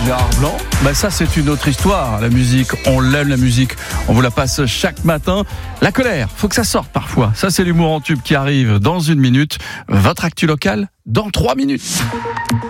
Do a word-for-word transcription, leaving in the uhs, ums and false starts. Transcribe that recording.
Gérard Blanc, bah ça c'est une autre histoire. La musique, on l'aime la musique, on vous la passe chaque matin. La colère, faut que ça sorte parfois. Ça c'est l'humour en tube qui arrive dans une minute. Votre actu locale dans trois minutes.